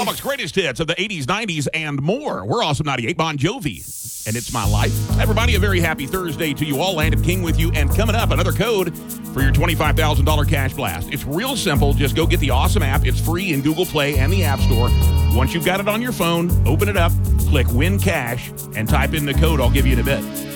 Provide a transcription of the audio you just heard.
Lubbock's greatest hits of the 80s, 90s, and more. We're Awesome 98, Bon Jovi, and It's My Life. Everybody, a very happy Thursday to you all. Landon King with you, and coming up, another code for your $25,000 cash blast. It's real simple. Just go get the Awesome app. It's free in Google Play and the App Store. Once you've got it on your phone, open it up, click Win Cash, and type in the code I'll give you in a bit.